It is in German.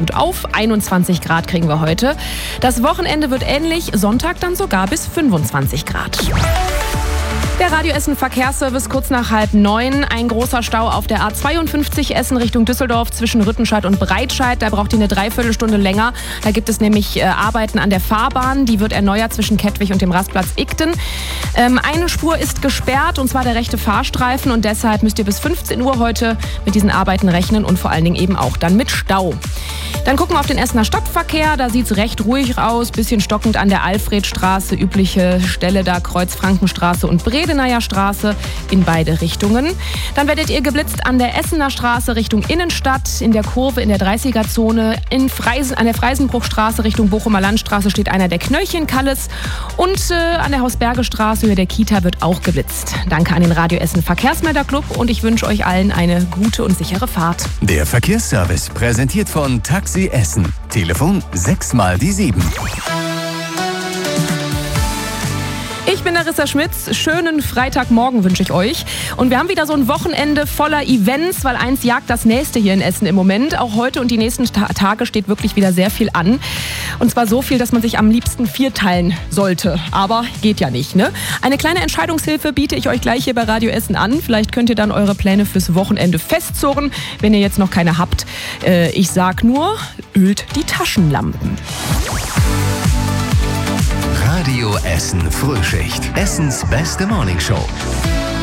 gut auf. 21 Grad kriegen wir heute. Das Wochenende wird ähnlich, Sonntag dann sogar bis 25 Grad. Der Radio Essen Verkehrsservice kurz nach 8:30. Ein großer Stau auf der A52 Essen Richtung Düsseldorf zwischen Rüttenscheid und Breitscheid. Da braucht ihr eine Dreiviertelstunde länger. Da gibt es nämlich Arbeiten an der Fahrbahn. Die wird erneuert zwischen Kettwig und dem Rastplatz Igten. Eine Spur ist gesperrt, und zwar der rechte Fahrstreifen. Und deshalb müsst ihr bis 15 Uhr heute mit diesen Arbeiten rechnen und vor allen Dingen eben auch dann mit Stau. Dann gucken wir auf den Essener Stadtverkehr. Da sieht es recht ruhig aus. Bisschen stockend an der Alfredstraße. Übliche Stelle da Kreuz Frankenstraße und Bredeneyer Straße in beide Richtungen. Dann werdet ihr geblitzt an der Essener Straße Richtung Innenstadt, in der Kurve in der 30er-Zone, an der Freisenbruchstraße Richtung Bochumer Landstraße steht einer der Knöllchenkalles und an der Hausbergestraße über der Kita wird auch geblitzt. Danke an den Radio Essen Verkehrsmelderclub und ich wünsche euch allen eine gute und sichere Fahrt. Der Verkehrsservice präsentiert von Taxi Essen. Telefon 6x7. Ich bin Larissa Schmitz. Schönen Freitagmorgen wünsche ich euch. Und wir haben wieder so ein Wochenende voller Events, weil eins jagt das nächste hier in Essen im Moment. Auch heute und die nächsten Tage steht wirklich wieder sehr viel an. Und zwar so viel, dass man sich am liebsten vierteilen sollte. Aber geht ja nicht, ne? Eine kleine Entscheidungshilfe biete ich euch gleich hier bei Radio Essen an. Vielleicht könnt ihr dann eure Pläne fürs Wochenende festzurren, wenn ihr jetzt noch keine habt. Ich sag nur, ölt die Taschenlampen. Radio Essen Frühschicht. Essens beste Morningshow.